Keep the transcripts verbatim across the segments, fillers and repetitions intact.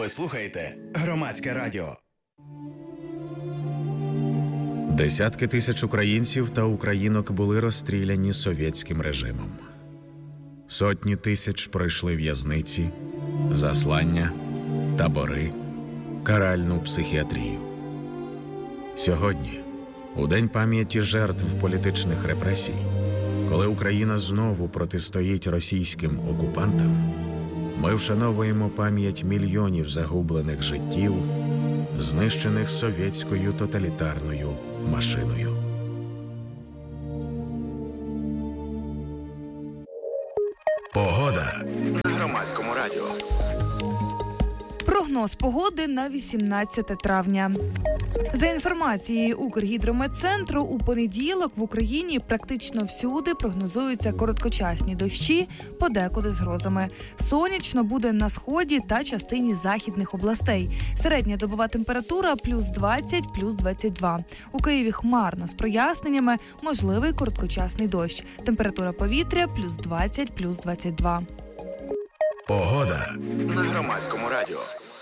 Ви слухаєте Громадське радіо. Десятки тисяч українців та українок були розстріляні совєтським режимом. Сотні тисяч пройшли в'язниці, заслання, табори, каральну психіатрію. Сьогодні, у День пам'яті жертв політичних репресій, коли Україна знову протистоїть російським окупантам, ми вшановуємо пам'ять мільйонів загублених життів, знищених совєтською тоталітарною машиною. Погода на Громадському радіо. Прогноз погоди на вісімнадцяте травня. За інформацією Укргідрометцентру, у понеділок в Україні практично всюди прогнозуються короткочасні дощі, подекуди з грозами. Сонячно буде на сході та частині західних областей. Середня добова температура плюс двадцять, плюс двадцять два. У Києві хмарно з проясненнями, можливий короткочасний дощ. Температура повітря плюс двадцять, плюс двадцять два. Погода на Громадському радіо.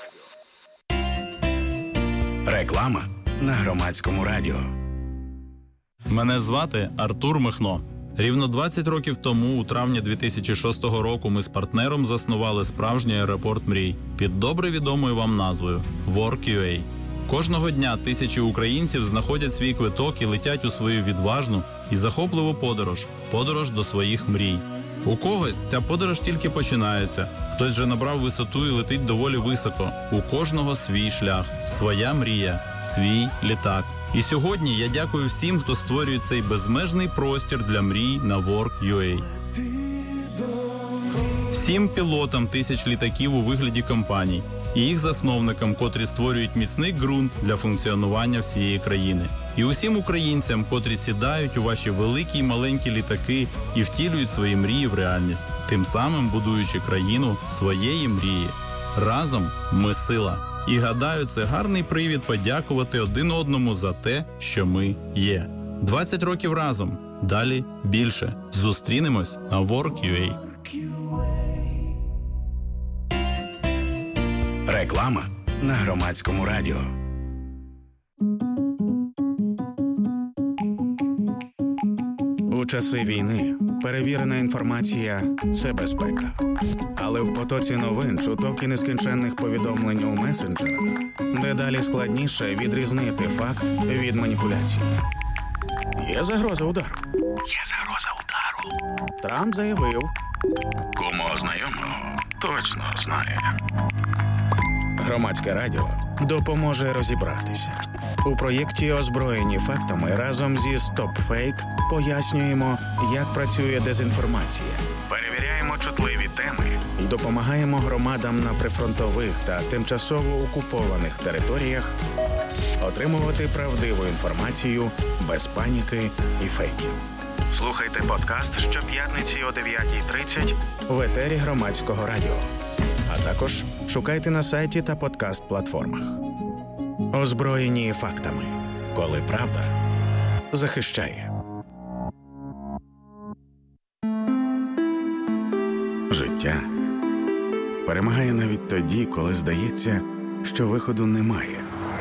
Реклама на Громадському радіо. Мене звати Артур Михно. Рівно двадцять років тому, у травні дві тисячі шостого року, ми з партнером заснували справжній аеропорт мрій під добре відомою вам назвою WorkUA. Кожного дня тисячі українців знаходять свій квиток і летять у свою відважну і захопливу подорож – подорож до своїх мрій. У когось ця подорож тільки починається, хтось вже набрав висоту і летить доволі високо. У кожного свій шлях, своя мрія, свій літак. І сьогодні я дякую всім, хто створює цей безмежний простір для мрій на WorkUA. Всім пілотам тисяч літаків у вигляді компаній і їх засновникам, котрі створюють міцний ґрунт для функціонування всієї країни. І усім українцям, котрі сідають у ваші великі й маленькі літаки і втілюють свої мрії в реальність, тим самим будуючи країну своєї мрії. Разом ми сила. І гадаю, це гарний привід подякувати один одному за те, що ми є. двадцять років разом. Далі більше. Зустрінемось на WorkUA. Реклама на Громадському радіо. У часи війни перевірена інформація – це безпека. Але в потоці новин, чуток і нескінченних повідомлень у месенджерах дедалі складніше відрізнити факт від маніпуляції. Є загроза удару. Є загроза удару. Трамп заявив. Кому знайомого точно знає. Громадське радіо допоможе розібратися. У проєкті «Озброєні фактами» разом зі «Стоп-фейк» пояснюємо, як працює дезінформація. Перевіряємо чутливі теми і допомагаємо громадам на прифронтових та тимчасово окупованих територіях отримувати правдиву інформацію без паніки і фейків. Слухайте подкаст щоп'ятниці о дев'ятій тридцять в етері Громадського радіо. А також шукайте на сайті та подкаст-платформах. Озброєні фактами. Коли правда захищає. Життя перемагає навіть тоді, коли здається, що виходу немає.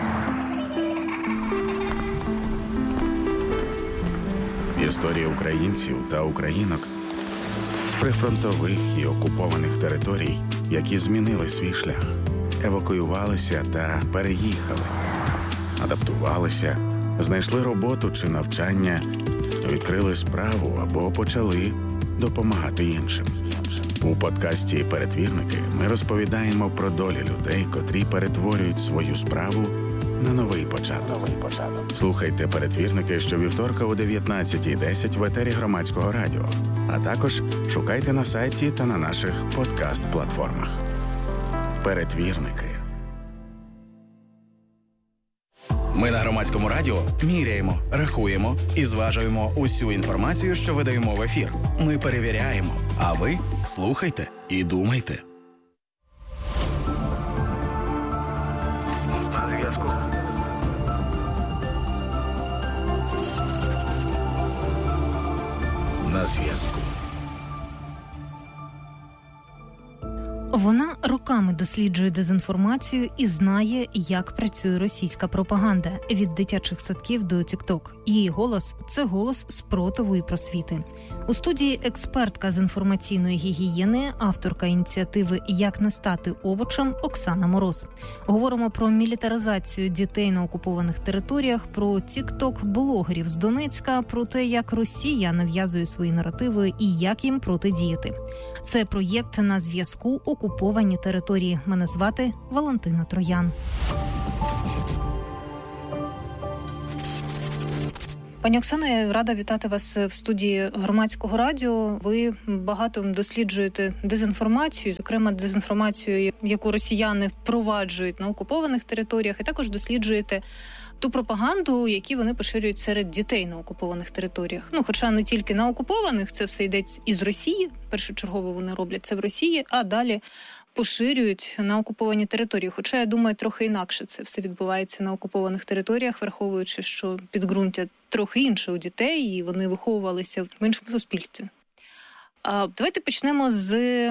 Історії українців та українок з прифронтових і окупованих територій, які змінили свій шлях, евакуювалися та переїхали, адаптувалися, знайшли роботу чи навчання, відкрили справу або почали допомагати іншим. У подкасті «Перетвірники» ми розповідаємо про долі людей, котрі перетворюють свою справу на новий початок. Новий початок. Слухайте «Перетвірники» щовівторка о дев'ятнадцятій десять в етері Громадського радіо, а також шукайте на сайті та на наших подкаст-платформах. «Перетвірники». Ми на Громадському радіо міряємо, рахуємо і зважуємо усю інформацію, що видаємо в ефір. Ми перевіряємо, а ви слухайте і думайте. На зв'язку. На зв'язку. Вона роками досліджує дезінформацію і знає, як працює російська пропаганда від дитячих садків до TikTok. Її голос – це голос спротиву і просвіти. У студії експертка з інформаційної гігієни, авторка ініціативи «Як не стати овочем» Оксана Мороз. Говоримо про мілітаризацію дітей на окупованих територіях, про TikTok-блогерів з Донецька, про те, як Росія нав'язує свої наративи і як їм протидіяти. Це проєкт «На зв'язку. Окуповані території». Мене звати Валентина Троян. Пані Оксано, я рада вітати вас в студії Громадського радіо. Ви багато досліджуєте дезінформацію, зокрема дезінформацію, яку росіяни впроваджують на окупованих територіях, і також досліджуєте ту пропаганду, яку вони поширюють серед дітей на окупованих територіях. Ну, хоча не тільки на окупованих, це все йде із Росії, першочергово вони роблять це в Росії, а далі поширюють на окуповані території. Хоча, я думаю, трохи інакше це все відбувається на окупованих територіях, враховуючи, що підґрунтя трохи інше у дітей, і вони виховувалися в іншому суспільстві. А давайте почнемо з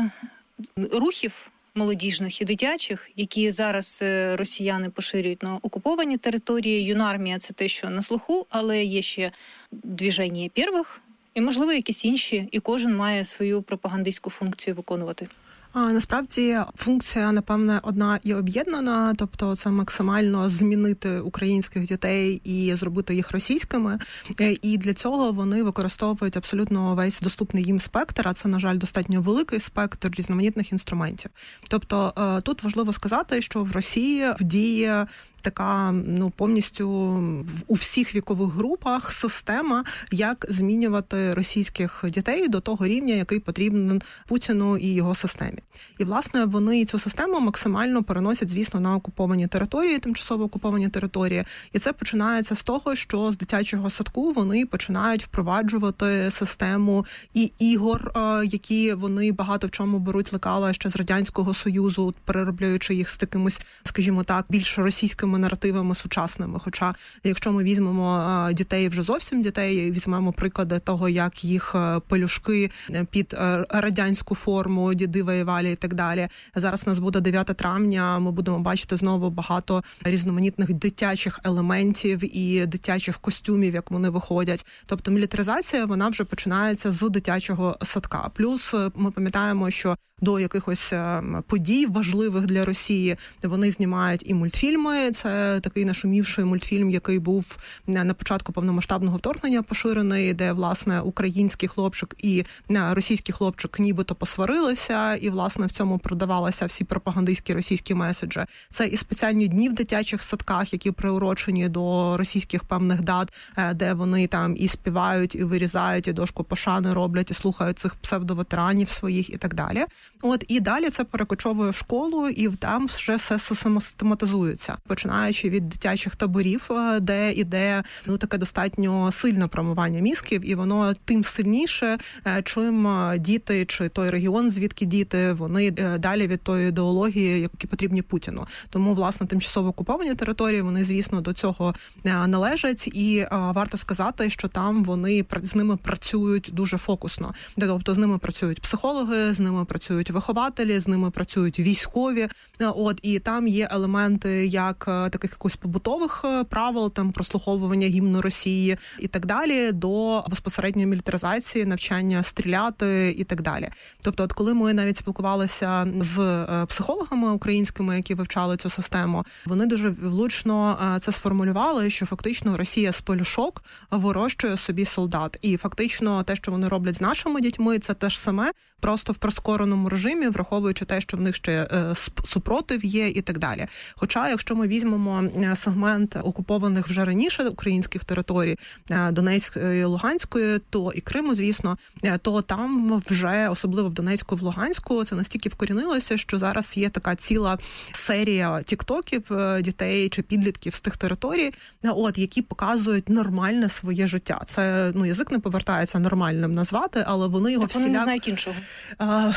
рухів молодіжних і дитячих, які зараз росіяни поширюють на окуповані території. Юнармія – це те, що на слуху, але є ще движення первих і, можливо, якісь інші, і кожен має свою пропагандистську функцію виконувати. А, насправді функція, напевне, одна і об'єднана, тобто це максимально змінити українських дітей і зробити їх російськими. І для цього вони використовують абсолютно весь доступний їм спектр, а це, на жаль, достатньо великий спектр різноманітних інструментів. Тобто тут важливо сказати, що в Росії вдіє така, ну, повністю у всіх вікових групах система, як змінювати російських дітей до того рівня, який потрібен Путіну і його системі. І, власне, вони цю систему максимально переносять, звісно, на окуповані території, тимчасово окуповані території. І це починається з того, що з дитячого садку вони починають впроваджувати систему і ігор, які вони багато в чому беруть лекала ще з Радянського Союзу, переробляючи їх з такимось, скажімо так, більш російськими наративами сучасними. Хоча, якщо ми візьмемо дітей, вже зовсім дітей, візьмемо приклади того, як їх пелюшки під радянську форму, діди воювали і так далі. Зараз у нас буде дев'яте травня, ми будемо бачити знову багато різноманітних дитячих елементів і дитячих костюмів, як вони виходять. Тобто мілітаризація, вона вже починається з дитячого садка. Плюс ми пам'ятаємо, що до якихось подій важливих для Росії вони знімають і мультфільми. Це такий нашумівший мультфільм, який був на початку повномасштабного вторгнення поширений, де, власне, український хлопчик і російський хлопчик нібито посварилися, і, власне, в цьому продавалися всі пропагандистські російські меседжі. Це і спеціальні дні в дитячих садках, які приурочені до російських певних дат, де вони там і співають, і вирізають, і дошку пошани роблять, і слухають цих псевдоветеранів своїх і так далі. От, і далі це перекочовує в школу, і там вже все систематизується. Починаючи від дитячих таборів, де іде, ну, таке достатньо сильне промивання мізків, і воно тим сильніше, чим діти, чи той регіон, звідки діти, вони далі від тої ідеології, які потрібні Путіну. Тому, власне, тимчасово окуповані території, вони, звісно, до цього належать, і варто сказати, що там вони з ними працюють дуже фокусно. Тобто з ними працюють психологи, з ними працюють вихователі, з ними працюють військові. От, і там є елементи як таких якось побутових правил, там прослуховування гімну Росії і так далі, до безпосередньої мілітаризації, навчання стріляти і так далі. Тобто, от коли ми навіть спілкувалися з психологами українськими, які вивчали цю систему, вони дуже влучно це сформулювали, що фактично Росія з пелюшок вирощує собі солдат. І фактично те, що вони роблять з нашими дітьми, це те ж саме, просто в прискореному режимі, враховуючи те, що в них ще супротив є і так далі. Хоча, якщо ми візьмемо сегмент окупованих вже раніше українських територій, Донецької, Луганської, то і Криму, звісно, то там вже, особливо в Донецьку, в Луганську, це настільки вкорінилося, що зараз є така ціла серія тіктоків дітей чи підлітків з тих територій, от, які показують нормальне своє життя. Це, ну, язик не повертається нормальним назвати, але вони його так вони всіляк... не знають іншого. Вони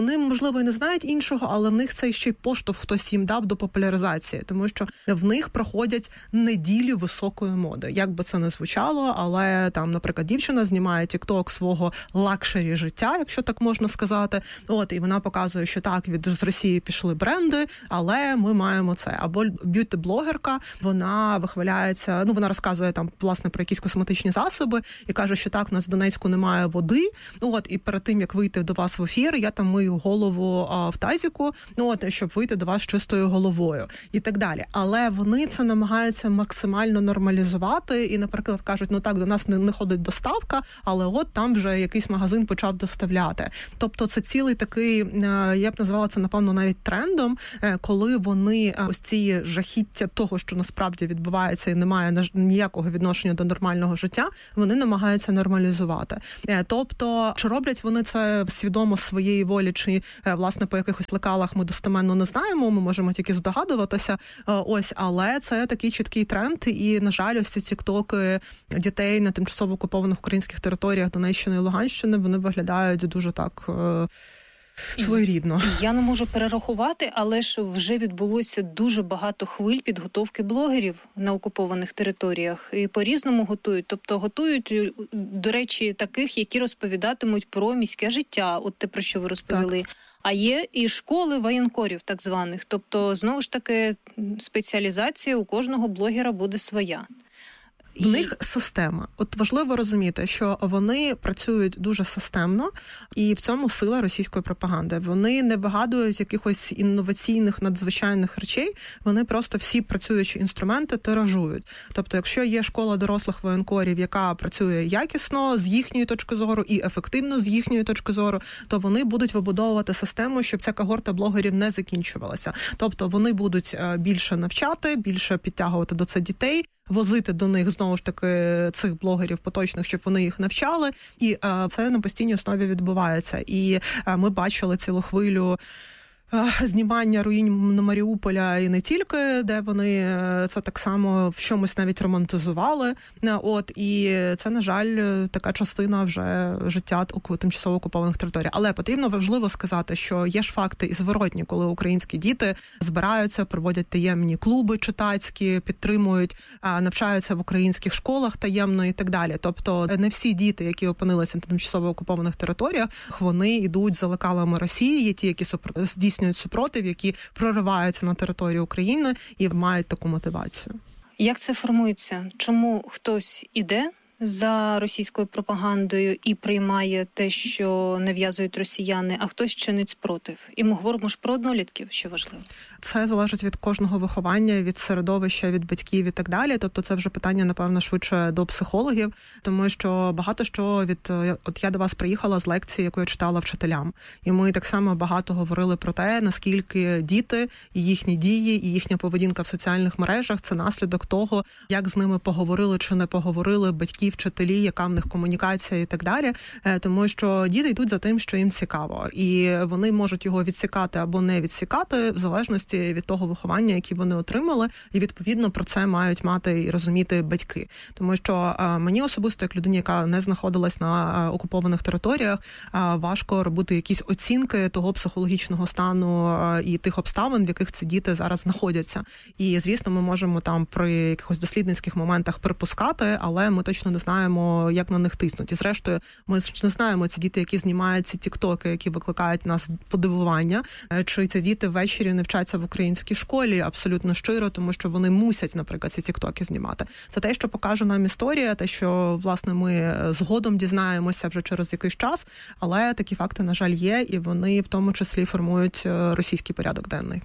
вони, можливо, і не знають іншого, але в них це ще й поштовх хтось їм дав до популяризації, тому що в них проходять неділі високої моди. Як би це не звучало, але там, наприклад, дівчина знімає тік-ток свого лакшері життя, якщо так можна сказати. От, і вона показує, що так, від з Росії пішли бренди, але ми маємо це. Або б'юті-блогерка, вона вихваляється, ну, вона розказує там, власне, про якісь косметичні засоби і каже, що так, у нас в Донецьку немає води, ну, от, і перед тим, як вийти до вас в ефір, я там мию голову а, в тазіку, ну, от, щоб вийти до вас з чистою головою і так далі. Але вони це намагаються максимально нормалізувати і, наприклад, кажуть, ну так, до нас не, не ходить доставка, але от там вже якийсь магазин почав доставляти. Тобто це цілий такий, я б назвала це, напевно, навіть трендом, коли вони ось ці жахіття того, що насправді відбувається і немає ніякого відношення до нормального життя, вони намагаються нормалізувати. Тобто, чи роблять вони це свідомо своєї волі, чи, власне, по якихось лекалах ми достеменно не знаємо, ми можемо тільки здогадуватися, ось, але це такий чіткий тренд, і, на жаль, ось ці тіктоки дітей на тимчасово окупованих українських територіях Донеччини і Луганщини, вони виглядають дуже так своєрідно. Я не можу перерахувати, але ж вже відбулося дуже багато хвиль підготовки блогерів на окупованих територіях. І по-різному готують. Тобто готують, до речі, таких, які розповідатимуть про міське життя, от те, про що ви розповіли. Так. А є і школи воєнкорів, так званих. Тобто, знову ж таки, спеціалізація у кожного блогера буде своя. В них система. От важливо розуміти, що вони працюють дуже системно, і в цьому сила російської пропаганди. Вони не вигадують якихось інноваційних, надзвичайних речей, вони просто всі працюючі інструменти тиражують. Тобто, якщо є школа дорослих воєнкорів, яка працює якісно, з їхньої точки зору, і ефективно з їхньої точки зору, то вони будуть вибудовувати систему, щоб ця когорта блогерів не закінчувалася. Тобто, вони будуть більше навчати, більше підтягувати до це дітей, возити до них, знову ж таки, цих блогерів поточних, щоб вони їх навчали. І е, це на постійній основі відбувається. І е, ми бачили цілу хвилю знімання руїн Маріуполя і не тільки, де вони це так само в чомусь навіть романтизували. От, і це, на жаль, така частина вже життя тимчасово окупованих територій. Але потрібно важливо сказати, що є ж факти і зворотні, коли українські діти збираються, проводять таємні клуби читацькі, підтримують, навчаються в українських школах таємно і так далі. Тобто не всі діти, які опинилися на тимчасово окупованих територіях, вони йдуть за лекалами Росії, є ті, які здійснюють супротив, які прориваються на територію України і мають таку мотивацію. Як це формується? Чому хтось іде за російською пропагандою і приймає те, що нав'язують росіяни, а хтось чинить спротив? І ми говоримо ж про однолітків, що важливо. Це залежить від кожного виховання, від середовища, від батьків і так далі. Тобто це вже питання, напевно, швидше до психологів, тому що багато що від... От я до вас приїхала з лекції, яку я читала вчителям. І ми так само багато говорили про те, наскільки діти і їхні дії, і їхня поведінка в соціальних мережах – це наслідок того, як з ними поговорили чи не поговорили батьки, вчителі, яка в них комунікація і так далі, тому що діти йдуть за тим, що їм цікаво, і вони можуть його відсікати або не відсікати в залежності від того виховання, яке вони отримали, і відповідно про це мають мати і розуміти батьки. Тому що мені особисто, як людині, яка не знаходилась на окупованих територіях, важко робити якісь оцінки того психологічного стану і тих обставин, в яких ці діти зараз знаходяться. І, звісно, ми можемо там при якихось дослідницьких моментах припускати, але ми точно не знаємо, як на них тиснуть. І зрештою, ми ж не знаємо, ці діти, які знімають ці тіктоки, які викликають нас подивування, чи ці діти ввечері не вчаться в українській школі абсолютно щиро, тому що вони мусять, наприклад, ці тіктоки знімати. Це те, що покаже нам історія, те, що, власне, ми згодом дізнаємося вже через якийсь час, але такі факти, на жаль, є, і вони в тому числі формують російський порядок денний.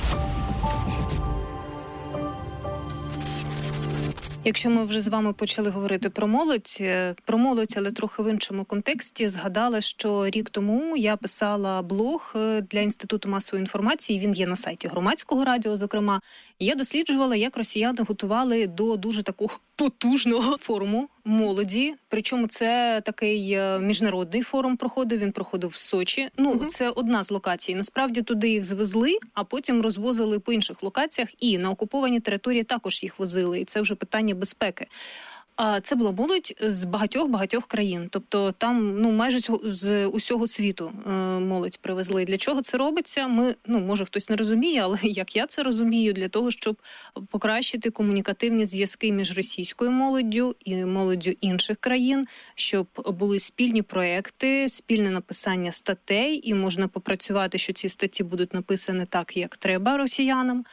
Якщо ми вже з вами почали говорити про молодь, про молодь, але трохи в іншому контексті, згадала, що рік тому я писала блог для Інституту масової інформації, він є на сайті Громадського радіо, зокрема. Я досліджувала, як росіяни готували до дуже такого потужного форуму молоді. Причому це такий міжнародний форум проходив, він проходив в Сочі. Ну, угу. Це одна з локацій. Насправді туди їх звезли, а потім розвозили по інших локаціях, і на окуповані території також їх возили. І це вже питання безпеки. А це була молодь з багатьох-багатьох країн. Тобто там ну майже з усього світу молодь привезли. Для чого це робиться? Ми, ну, може хтось не розуміє, але як я це розумію, для того, щоб покращити комунікативні зв'язки між російською молоддю і молоддю інших країн, щоб були спільні проекти, спільне написання статей, і можна попрацювати, що ці статті будуть написані так, як треба росіянам.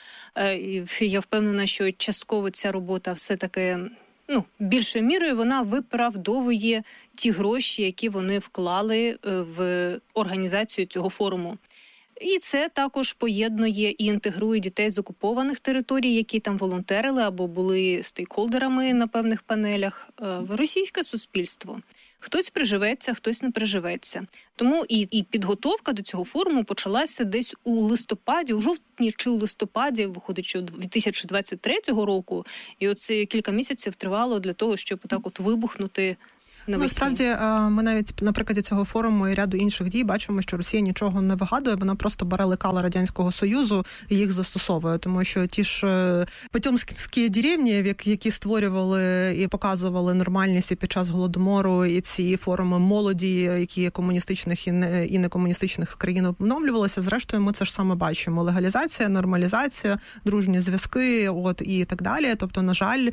Я впевнена, що частково ця робота все-таки, ну, більшою мірою вона виправдовує ті гроші, які вони вклали в організацію цього форуму. І це також поєднує і інтегрує дітей з окупованих територій, які там волонтерили або були стейкхолдерами на певних панелях, в російське суспільство. Хтось приживеться, хтось не приживеться. Тому і, і підготовка до цього форуму почалася десь у листопаді, у жовтні чи у листопаді, виходить, що дві тисячі двадцять третього року. І оце кілька місяців тривало для того, щоб так от вибухнути. Насправді, ми навіть на прикладі цього форуму і ряду інших дій бачимо, що Росія нічого не вигадує, вона просто бере лекала Радянського Союзу і їх застосовує, тому що ті ж потьомські деревні, які створювали і показували нормальність і під час Голодомору, і ці форуми молоді, які комуністичних і не, і некомуністичних країн обновлювалися, зрештою ми це ж саме бачимо. Легалізація, нормалізація, дружні зв'язки, от і так далі. Тобто, на жаль,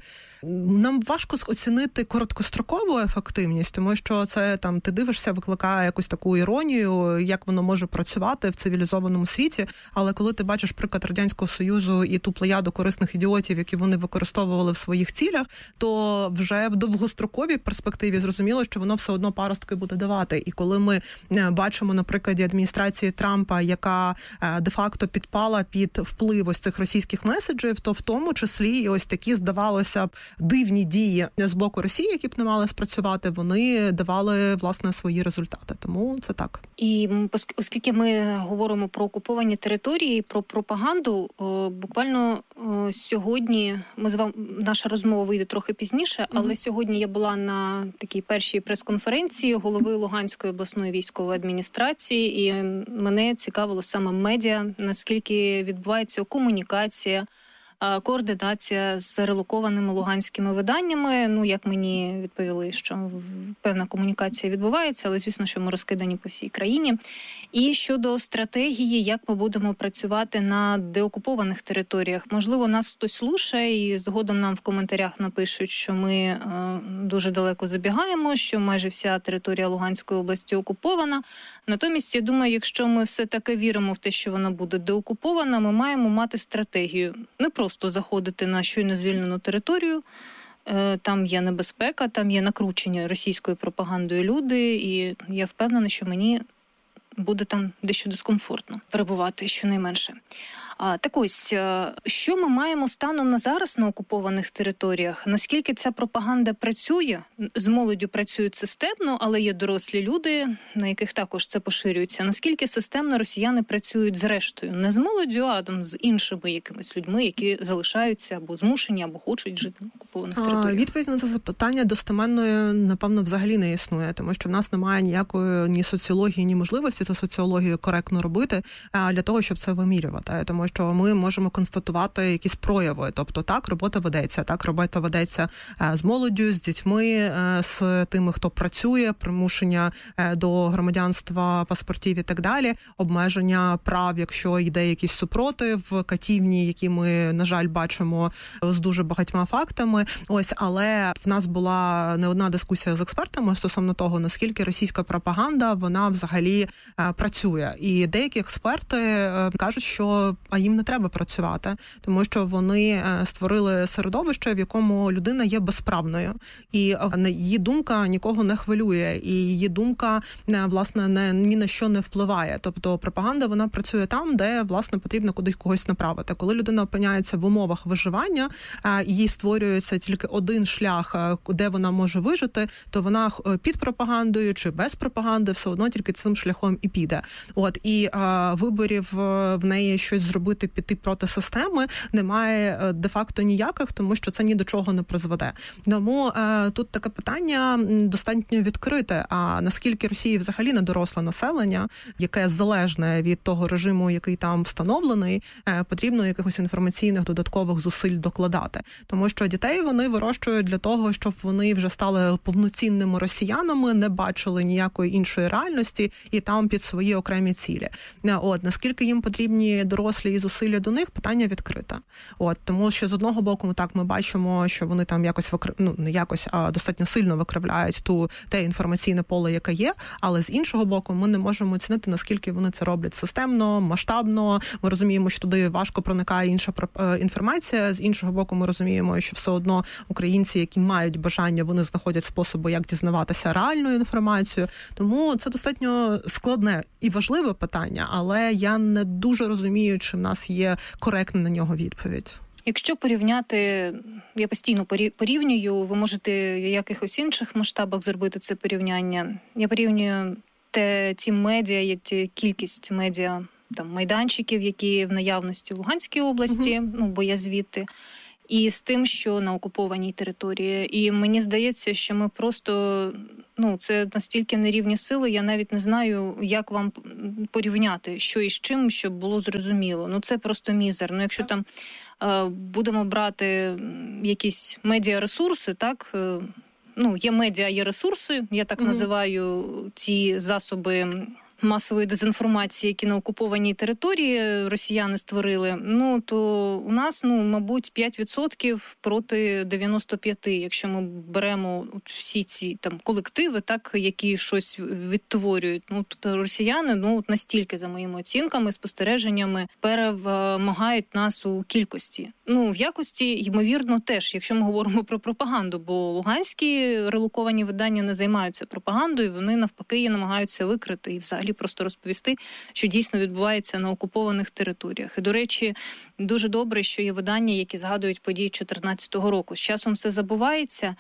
нам важко оцінити короткострокову ефективність, тому що це там ти дивишся, викликає якусь таку іронію, як воно може працювати в цивілізованому світі. Але коли ти бачиш приклад Радянського Союзу і ту плеяду корисних ідіотів, які вони використовували в своїх цілях, то вже в довгостроковій перспективі зрозуміло, що воно все одно паростки буде давати. І коли ми бачимо на прикладі адміністрації Трампа, яка де-факто підпала під вплив ось цих російських меседжів, то в тому числі і ось такі, здавалося б, дивні дії з боку Росії, які б не мали спрацювати, вони давали, власне, свої результати. Тому це так. І оскільки ми говоримо про окуповані території, про пропаганду, буквально сьогодні, ми з вами, наша розмова вийде трохи пізніше, але mm-hmm. сьогодні я була на такій першій прес-конференції голови Луганської обласної військової адміністрації, і мене цікавило саме медіа, наскільки відбувається комунікація, координація з релокованими луганськими виданнями. Ну, як мені відповіли, що певна комунікація відбувається, але, звісно, що ми розкидані по всій країні. І щодо стратегії, як ми будемо працювати на деокупованих територіях. Можливо, нас хтось слухає і згодом нам в коментарях напишуть, що ми е, дуже далеко забігаємо, що майже вся територія Луганської області окупована. Натомість, я думаю, якщо ми все-таки віримо в те, що вона буде деокупована, ми маємо мати стратегію. Не просто Просто заходити на щойно звільнену територію, там є небезпека, там є накручені російською пропагандою люди, і я впевнена, що мені буде там дещо дискомфортно перебувати, щонайменше. А, так ось, що ми маємо станом на зараз на окупованих територіях? Наскільки ця пропаганда працює? З молоддю працюють системно, але є дорослі люди, на яких також це поширюється. Наскільки системно росіяни працюють з рештою? Не з молоддю, а там з іншими якимись людьми, які залишаються або змушені, або хочуть жити на окупованих територіях? Відповідь на це запитання достеменною, напевно, взагалі не існує, тому що в нас немає ніякої ні соціології, ні можливості цю соціологію коректно робити для того, щоб це вимірювати. Тому що ми можемо констатувати якісь прояви. Тобто так, робота ведеться. Так, робота ведеться з молоддю, з дітьми, з тими, хто працює, примушення до громадянства, паспортів і так далі, обмеження прав, якщо йде якийсь супротив, катівні, які ми, на жаль, бачимо з дуже багатьма фактами. Ось, але в нас була не одна дискусія з експертами стосовно того, наскільки російська пропаганда, вона взагалі працює. І деякі експерти кажуть, що а їм не треба працювати, тому що вони створили середовище, в якому людина є безправною. І її думка нікого не хвилює, і її думка, власне, не, ні на що не впливає. Тобто пропаганда, вона працює там, де, власне, потрібно кудись когось направити. Коли людина опиняється в умовах виживання, їй створюється тільки один шлях, де вона може вижити, то вона під пропагандою чи без пропаганди все одно тільки цим шляхом і піде. От, і виборів в неї щось зробити зробити, піти проти системи, немає де-факто ніяких, тому що це ні до чого не призведе. Тому е, тут таке питання достатньо відкрите. А наскільки Росії взагалі не доросле населення, яке залежне від того режиму, який там встановлений, е, потрібно якихось інформаційних додаткових зусиль докладати. Тому що дітей вони вирощують для того, щоб вони вже стали повноцінними росіянами, не бачили ніякої іншої реальності і там під свої окремі цілі. От, наскільки їм потрібні дорослі і зусилля до них, питання відкрите. От, тому що з одного боку, так, ми бачимо, що вони там якось, викр... ну, не якось, а достатньо сильно викривляють ту, те інформаційне поле, яке є, але з іншого боку, ми не можемо оцінити, наскільки вони це роблять системно, масштабно. Ми розуміємо, що туди важко проникає інша інформація. З іншого боку, ми розуміємо, що все одно українці, які мають бажання, вони знаходять способи, як дізнаватися реальну інформацію. Тому це достатньо складне і важливе питання, але я не дуже розумію, чи в нас є коректна на нього відповідь. Якщо порівняти, я постійно порівнюю, ви можете в якихось інших масштабах зробити це порівняння. Я порівнюю те, ті медіа, ті кількість медіа, там, майданчиків, які в наявності в Луганській області, mm-hmm. ну, бо я звідти, і з тим, що на окупованій території. І мені здається, що ми просто, ну, це настільки нерівні сили, я навіть не знаю, як вам порівняти, що і з чим, щоб було зрозуміло. Ну, це просто мізер. Ну, якщо там е, будемо брати якісь медіаресурси, так, е, ну, є медіа, є ресурси, я так mm-hmm. називаю ці засоби масової дезінформації, які на окупованій території росіяни створили, ну, то у нас, ну, мабуть, п'ять відсотків проти дев'яносто п'ять відсотків, якщо ми беремо всі ці там колективи, так, які щось відтворюють. Ну, тобто росіяни, ну, настільки, за моїми оцінками, спостереженнями, перемагають нас у кількості. Ну, в якості, ймовірно, теж, якщо ми говоримо про пропаганду, бо луганські релоковані видання не займаються пропагандою, вони навпаки її намагаються викрити і взагалі просто розповісти, що дійсно відбувається на окупованих територіях. І, до речі, дуже добре, що є видання, які згадують події чотирнадцятого року. З часом все забувається.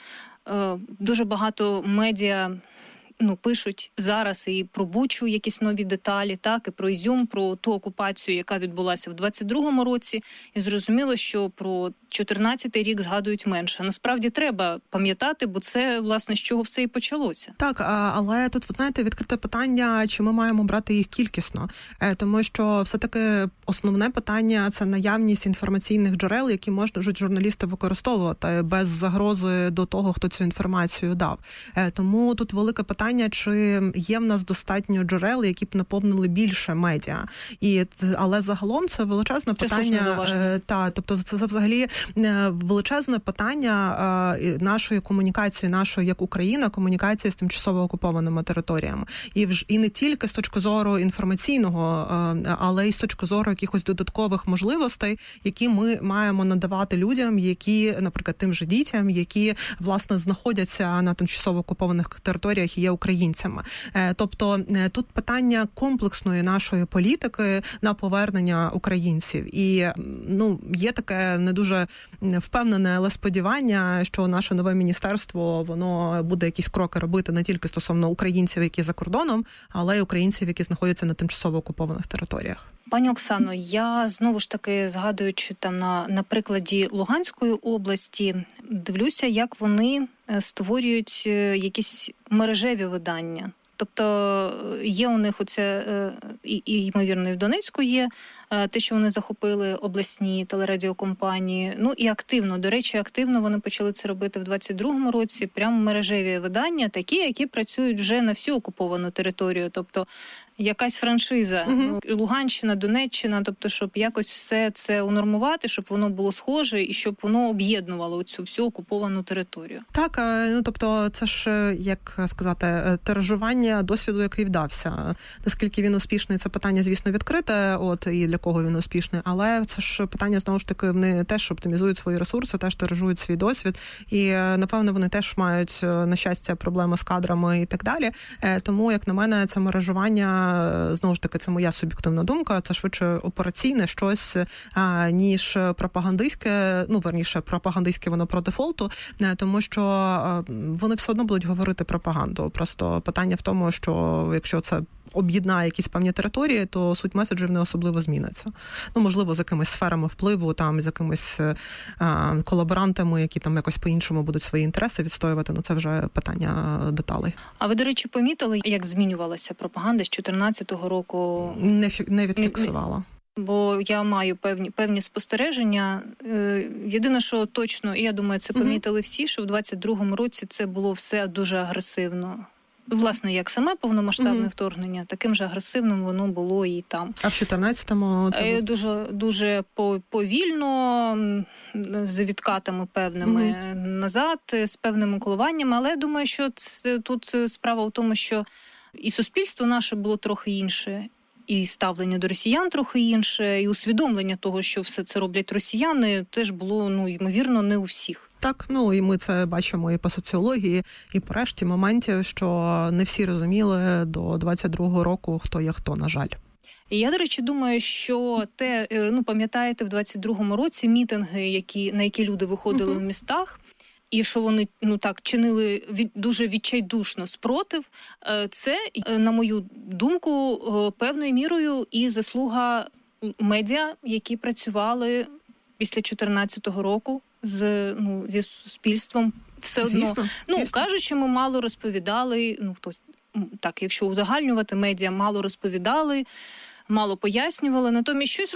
Дуже багато медіа, ну, пишуть зараз і про Бучу якісь нові деталі, так, і про Ізюм, про ту окупацію, яка відбулася в двадцять другому році. І зрозуміло, що про чотирнадцятий рік згадують менше. Насправді треба пам'ятати, бо це, власне, з чого все і почалося. Так, але тут, ви знаєте, відкрите питання, чи ми маємо брати їх кількісно. Тому що все-таки основне питання – це наявність інформаційних джерел, які можуть журналісти використовувати без загрози до того, хто цю інформацію дав. Тому тут велике питання, чи є в нас достатньо джерел, які б наповнили більше медіа. І, але загалом це величезне це питання. Та, тобто це взагалі величезне питання нашої комунікації, нашої як Україна, комунікації з тимчасово окупованими територіями. І, вж, і не тільки з точки зору інформаційного, але й з точки зору якихось додаткових можливостей, які ми маємо надавати людям, які, наприклад, тим же дітям, які, власне, знаходяться на тимчасово окупованих територіях і є українцями. Тобто тут питання комплексної нашої політики на повернення українців. І, ну, є таке не дуже впевнене, але сподівання, що наше нове міністерство, воно буде якісь кроки робити не тільки стосовно українців, які за кордоном, але й українців, які знаходяться на тимчасово окупованих територіях. Пані Оксано, я знову ж таки, згадуючи там на, на прикладі Луганської області, дивлюся, як вони створюють якісь мережеві видання. Тобто є у них оце, і, і ймовірно, і в Донецьку є те, що вони захопили обласні телерадіокомпанії. Ну і активно, до речі, активно вони почали це робити в двадцять другому році. Прямо мережеві видання, такі, які працюють вже на всю окуповану територію. Тобто якась франшиза, угу. Луганщина, Донеччина, тобто, щоб якось все це унормувати, щоб воно було схоже і щоб воно об'єднувало цю всю окуповану територію. Так, ну тобто це ж, як сказати, тиражування досвіду, який вдався. Наскільки він успішний, це питання, звісно, відкрите, от, і для кого він успішний, але це ж питання, знову ж таки, вони теж оптимізують свої ресурси, теж тиражують свій досвід, і, напевно, вони теж мають, на щастя, проблеми з кадрами і так далі. Тому, як на мене, це мережування, знову ж таки, це моя суб'єктивна думка, це швидше операційне щось, а, ніж пропагандистське, ну, верніше, пропагандистське воно про дефолту, тому що а, вони все одно будуть говорити пропаганду. Просто питання в тому, що якщо це об'єднає якісь певні території, то суть меседжів не особливо зміниться. Ну, можливо, з якимись сферами впливу, там, з якимись а, колаборантами, які там якось по-іншому будуть свої інтереси відстоювати, ну це вже питання деталей. А ви, до речі, помітили, як змінювалася пропаганда з чотирнадцятого року? Не, фі- не відфіксувала. Бо я маю певні певні спостереження. Єдине, що точно, і я думаю, це помітили всі, що в двадцять другому році це було все дуже агресивно. Власне, як саме повномасштабне mm-hmm. вторгнення, таким же агресивним воно було і там. А в чотирнадцятому це був... дуже дуже повільно, з відкатами певними mm-hmm. назад, з певними коливаннями. Але я думаю, що це, тут справа в тому, що і суспільство наше було трохи інше, і ставлення до росіян трохи інше, і усвідомлення того, що все це роблять росіяни, теж було, ну, ймовірно, не у всіх. Так, ну і ми це бачимо і по соціології, і по решті моментів, що не всі розуміли до двадцять другого року, хто є хто, на жаль. І я, до речі, думаю, що те, ну, пам'ятаєте, в двадцять другому році мітинги, які, на які люди виходили uh-huh. в містах, і що вони, ну так, чинили від, дуже відчайдушно спротив, це, на мою думку, певною мірою і заслуга медіа, які працювали після чотирнадцятого року з, ну, зі суспільством. Все одно, звісно, ну, звісно. Кажуть, що ми мало розповідали, ну, хтось, так, якщо узагальнювати, медіа мало розповідали, мало пояснювали, натомість щось